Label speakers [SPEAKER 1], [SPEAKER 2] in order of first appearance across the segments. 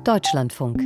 [SPEAKER 1] Deutschlandfunk.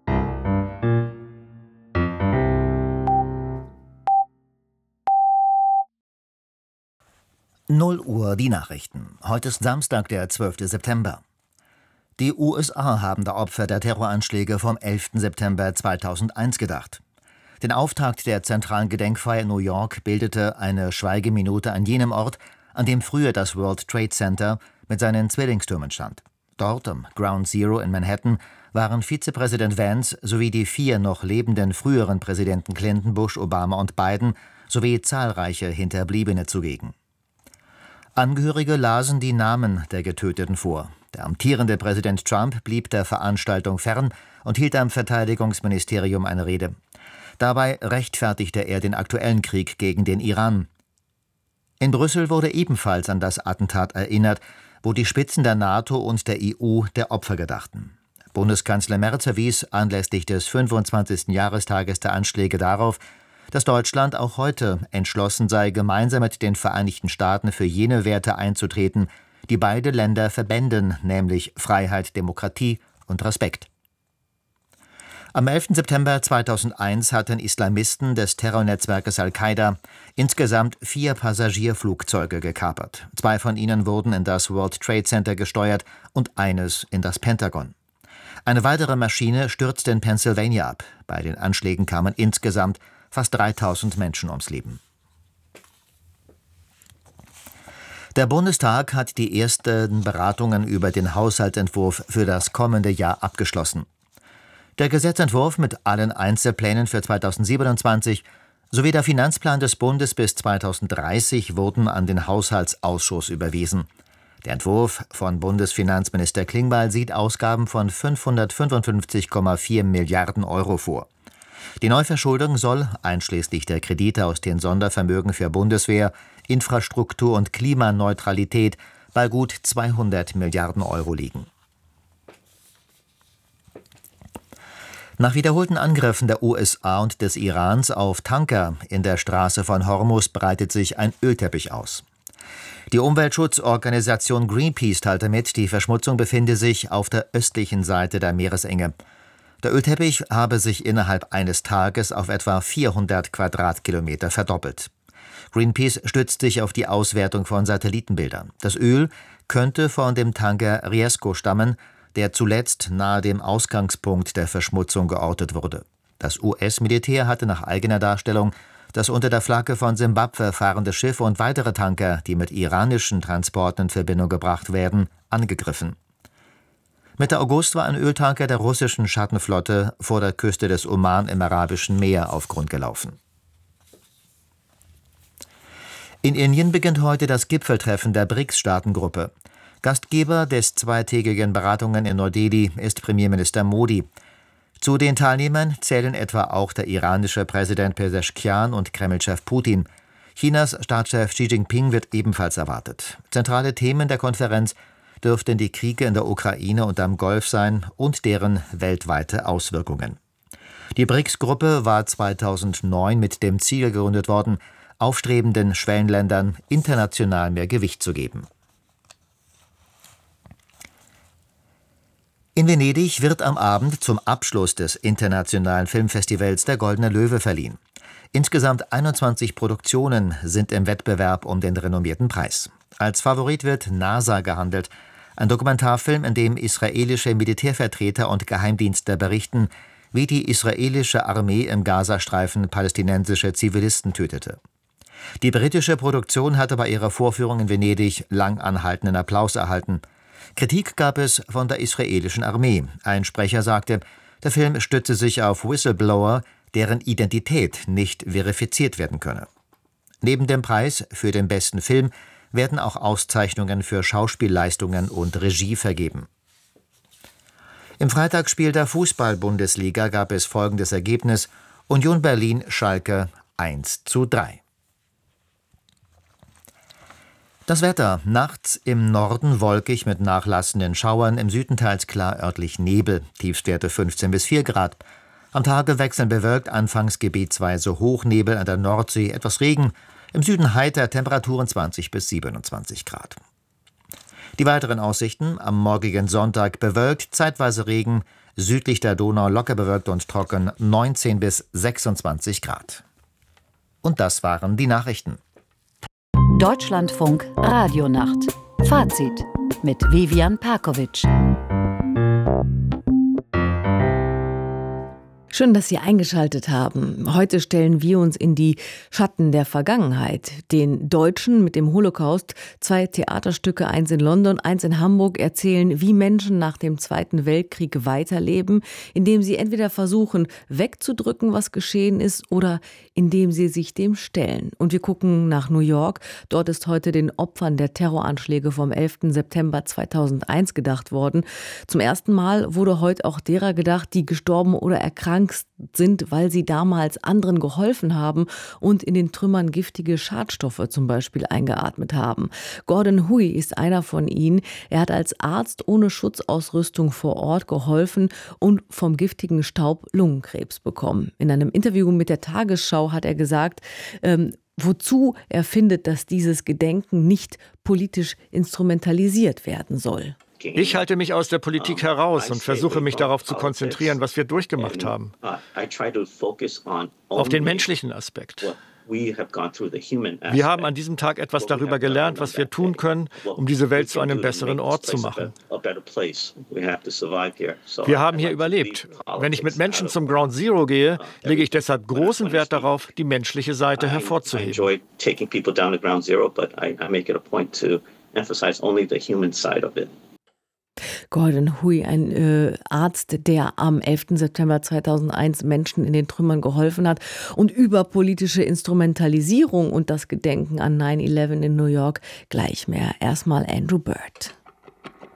[SPEAKER 2] Null Uhr die Nachrichten. Heute ist Samstag, der 12. September. Die USA haben der Opfer der Terroranschläge vom 11. September 2001 gedacht. Den Auftakt der zentralen Gedenkfeier in New York bildete eine Schweigeminute an jenem Ort, an dem früher das World Trade Center mit seinen Zwillingstürmen stand. Dort, am Ground Zero in Manhattan, waren Vizepräsident Vance sowie die 4 noch lebenden früheren Präsidenten Clinton, Bush, Obama und Biden sowie zahlreiche Hinterbliebene zugegen. Angehörige lasen die Namen der Getöteten vor. Der amtierende Präsident Trump blieb der Veranstaltung fern und hielt am Verteidigungsministerium eine Rede. Dabei rechtfertigte er den aktuellen Krieg gegen den Iran. In Brüssel wurde ebenfalls an das Attentat erinnert, wo die Spitzen der NATO und der EU der Opfer gedachten. Bundeskanzler Merz verwies anlässlich des 25. Jahrestages der Anschläge darauf, dass Deutschland auch heute entschlossen sei, gemeinsam mit den Vereinigten Staaten für jene Werte einzutreten, die beide Länder verbänden, nämlich Freiheit, Demokratie und Respekt. Am 11. September 2001 hatten Islamisten des Terrornetzwerkes Al-Qaida insgesamt 4 Passagierflugzeuge gekapert. 2 von ihnen wurden in das World Trade Center gesteuert und eines in das Pentagon. Eine weitere Maschine stürzte in Pennsylvania ab. Bei den Anschlägen kamen insgesamt fast 3000 Menschen ums Leben. Der Bundestag hat die ersten Beratungen über den Haushaltsentwurf für das kommende Jahr abgeschlossen. Der Gesetzentwurf mit allen Einzelplänen für 2027 sowie der Finanzplan des Bundes bis 2030 wurden an den Haushaltsausschuss überwiesen. Der Entwurf von Bundesfinanzminister Klingbeil sieht Ausgaben von 555,4 Milliarden Euro vor. Die Neuverschuldung soll, einschließlich der Kredite aus den Sondervermögen für Bundeswehr, Infrastruktur und Klimaneutralität, bei gut 200 Milliarden Euro liegen. Nach wiederholten Angriffen der USA und des Irans auf Tanker in der Straße von Hormuz breitet sich ein Ölteppich aus. Die Umweltschutzorganisation Greenpeace teilte mit, die Verschmutzung befinde sich auf der östlichen Seite der Meeresenge. Der Ölteppich habe sich innerhalb eines Tages auf etwa 400 Quadratkilometer verdoppelt. Greenpeace stützt sich auf die Auswertung von Satellitenbildern. Das Öl könnte von dem Tanker Riesco stammen, der zuletzt nahe dem Ausgangspunkt der Verschmutzung geortet wurde. Das US-Militär hatte nach eigener Darstellung das unter der Flagge von Simbabwe fahrende Schiff und weitere Tanker, die mit iranischen Transporten in Verbindung gebracht werden, angegriffen. Mitte August war ein Öltanker der russischen Schattenflotte vor der Küste des Oman im Arabischen Meer auf Grund gelaufen. In Indien beginnt heute das Gipfeltreffen der BRICS-Staatengruppe. Gastgeber des zweitägigen Beratungen in Neu-Delhi ist Premierminister Modi. Zu den Teilnehmern zählen etwa auch der iranische Präsident Pezeshkian und Kreml-Chef Putin. Chinas Staatschef Xi Jinping wird ebenfalls erwartet. Zentrale Themen der Konferenz dürften die Kriege in der Ukraine und am Golf sein und deren weltweite Auswirkungen. Die BRICS-Gruppe war 2009 mit dem Ziel gegründet worden, aufstrebenden Schwellenländern international mehr Gewicht zu geben. In Venedig wird am Abend zum Abschluss des internationalen Filmfestivals der Goldene Löwe verliehen. Insgesamt 21 Produktionen sind im Wettbewerb um den renommierten Preis. Als Favorit wird NASA gehandelt, ein Dokumentarfilm, in dem israelische Militärvertreter und Geheimdienste berichten, wie die israelische Armee im Gazastreifen palästinensische Zivilisten tötete. Die britische Produktion hatte bei ihrer Vorführung in Venedig lang anhaltenden Applaus erhalten. Kritik gab es von der israelischen Armee. Ein Sprecher sagte, der Film stütze sich auf Whistleblower, deren Identität nicht verifiziert werden könne. Neben dem Preis für den besten Film werden auch Auszeichnungen für Schauspielleistungen und Regie vergeben. Im Freitagsspiel der Fußball-Bundesliga gab es folgendes Ergebnis: Union Berlin-Schalke 1:3. Das Wetter: Nachts im Norden wolkig mit nachlassenden Schauern, im Süden teils klar, örtlich Nebel, Tiefstwerte 15 bis 4 Grad. Am Tage wechselnd bewölkt, anfangs gebietsweise Hochnebel, an der Nordsee etwas Regen, im Süden heiter, Temperaturen 20 bis 27 Grad. Die weiteren Aussichten: am morgigen Sonntag bewölkt, zeitweise Regen, südlich der Donau locker bewölkt und trocken 19 bis 26 Grad. Und das waren die Nachrichten.
[SPEAKER 1] Deutschlandfunk Radionacht. Fazit mit Vivian Perkovic.
[SPEAKER 3] Schön, dass Sie eingeschaltet haben. Heute stellen wir uns in die Schatten der Vergangenheit. Den Deutschen mit dem Holocaust, 2 Theaterstücke, eins in London, eins in Hamburg, erzählen, wie Menschen nach dem Zweiten Weltkrieg weiterleben, indem sie entweder versuchen, wegzudrücken, was geschehen ist, oder indem sie sich dem stellen. Und wir gucken nach New York. Dort ist heute den Opfern der Terroranschläge vom 11. September 2001 gedacht worden. Zum ersten Mal wurde heute auch derer gedacht, die gestorben oder erkrankt sind, weil sie damals anderen geholfen haben und in den Trümmern giftige Schadstoffe zum Beispiel eingeatmet haben. Gordon Huey ist einer von ihnen. Er hat als Arzt ohne Schutzausrüstung vor Ort geholfen und vom giftigen Staub Lungenkrebs bekommen. In einem Interview mit der Tagesschau hat er gesagt, wozu er findet, dass dieses Gedenken nicht politisch instrumentalisiert werden soll.
[SPEAKER 4] Ich halte mich aus der Politik heraus und versuche mich darauf zu konzentrieren, was wir durchgemacht haben. Auf den menschlichen Aspekt. Wir haben an diesem Tag etwas darüber gelernt, was wir tun können, um diese Welt zu einem besseren Ort zu machen. Wir haben hier überlebt. Wenn ich mit Menschen zum Ground Zero gehe, lege ich deshalb großen Wert darauf, die menschliche Seite hervorzuheben.
[SPEAKER 3] Gordon Huey, ein Arzt, der am 11. September 2001 Menschen in den Trümmern geholfen hat. Und über politische Instrumentalisierung und das Gedenken an 9/11 in New York gleich mehr. Erstmal Andrew Bird.